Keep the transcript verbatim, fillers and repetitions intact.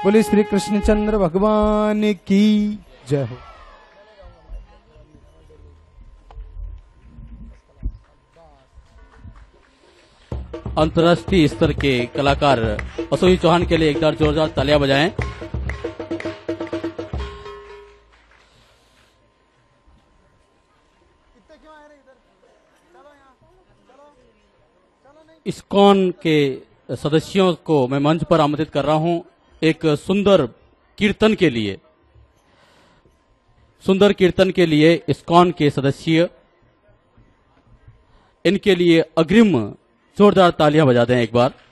बोले श्री कृष्णचंद्र भगवान की जय हो। अंतर्राष्ट्रीय स्तर के कलाकार अशोक चौहान के लिए एक बार जोरदार तालियां बजाएं। इस्कॉन के सदस्यों को मैं मंच पर आमंत्रित कर रहा हूं एक सुंदर कीर्तन के लिए। सुंदर कीर्तन के लिए इस्कॉन के सदस्य, इनके लिए अग्रिम जोरदार तालियां बजा दें एक बार।